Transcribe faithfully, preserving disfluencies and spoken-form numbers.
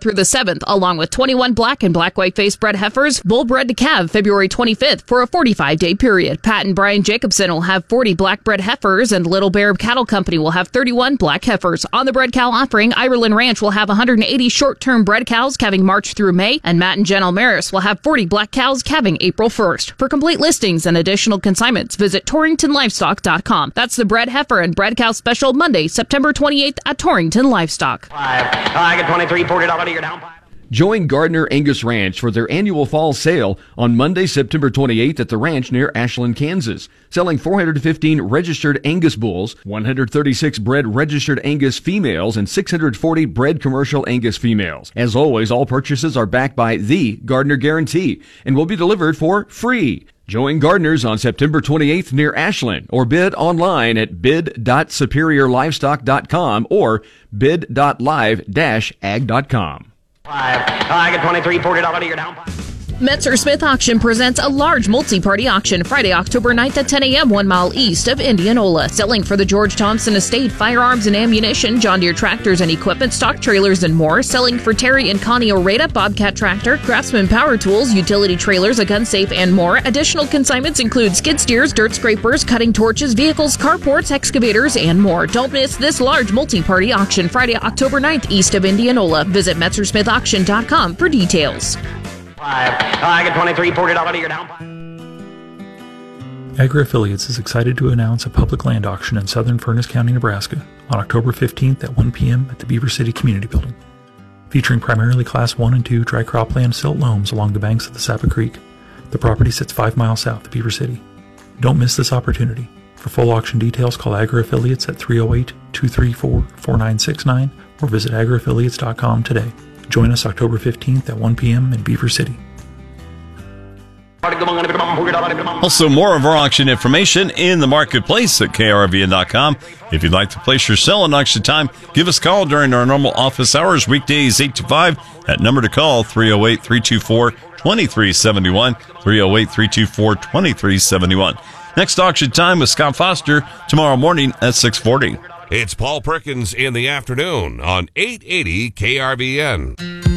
through the seventh, along with twenty-one black and black white face bred heifers, bull bred to calve February twenty-fifth for a forty-five day period. Pat and Brian Jacobson will have forty black bred heifers, and Little Bear Cattle Company will have thirty-one black heifers. On the bred cow offering, Ireland Ranch will have one hundred eighty short-term bred cows calving March through May, and Matt and Jen Almaris will have forty black cows calving April first. For complete listings and additional consignments, visit Torrington Livestock dot com. That's the bred heifer and bred cow special Monday, September twenty-eighth at Torrington Livestock. Five. I get twenty-three, forty dollars, you're down five. Join Gardner Angus Ranch for their annual fall sale on Monday, September twenty-eighth at the ranch near Ashland, Kansas. Selling four hundred fifteen registered Angus bulls, one hundred thirty-six bred registered Angus females, and six hundred forty bred commercial Angus females. As always, all purchases are backed by the Gardner Guarantee and will be delivered for free. Join Gardner's on September twenty-eighth near Ashland, or bid online at bid dot superior livestock dot com or bid dot live dash ag dot com. Five. I get twenty-three, forty dollars, you're down five. Metzer Smith Auction presents a large multi-party auction Friday, October ninth at ten a.m. one mile east of Indianola. Selling for the George Thompson Estate, firearms and ammunition, John Deere tractors and equipment, stock trailers, and more. Selling for Terry and Connie Oreda, Bobcat tractor, Craftsman power tools, utility trailers, a gun safe, and more. Additional consignments include skid steers, dirt scrapers, cutting torches, vehicles, carports, excavators, and more. Don't miss this large multi-party auction Friday, October ninth east of Indianola. Visit Metzer Smith Auction dot com for details. Five. I get twenty-three, forty dollars, you're down five. Agri-Affiliates is excited to announce a public land auction in southern Furness County, Nebraska on October fifteenth at one p.m. at the Beaver City Community Building. Featuring primarily Class one and two dry cropland silt loams along the banks of the Sapa Creek, the property sits five miles south of Beaver City. Don't miss this opportunity. For full auction details, call Agri-Affiliates at three oh eight, two three four, four nine six nine or visit agri affiliates dot com today. Join us October fifteenth at one p.m. in Beaver City. Also, more of our auction information in the marketplace at K R V N dot com. If you'd like to place your sale on auction time, give us a call during our normal office hours, weekdays eight to five. That number to call, three oh eight, three two four, two three seven one, three oh eight, three two four, two three seven one. Next auction time with Scott Foster tomorrow morning at six forty. It's Paul Perkins in the afternoon on eight eighty K R V N.